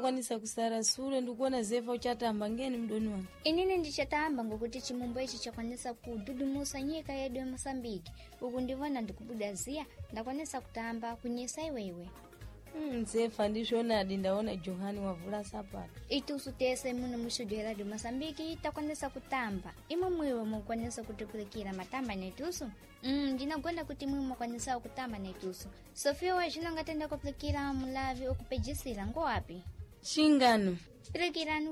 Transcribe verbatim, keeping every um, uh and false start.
ndakwanisa kusara sule ndikuona Zefa uchatamba ngeni mdoni wangu. Inine ndichatamba ngokuti chimumbo ichi chakwanisa kududumusa nyika yedu ya Mosambiki. Uku ndivona ndikubudazia ndakwanisa kutamba kunyesa iwewe. Hmm, Zefa ndishona adi ndaona Johani wavula sapato. Itusu tese muno mushudio radio Mosambiki takwanisa kutamba. Imwe mwiwe mukwanisa kutupulekira matamba netusu? Mm, ndinagwenda kuti mwiwe mukwanisa kutamba netusu. Sofia wajina ngatenda kupulekira mulavi okupejisira ngo wapi? Shingano. Pulekira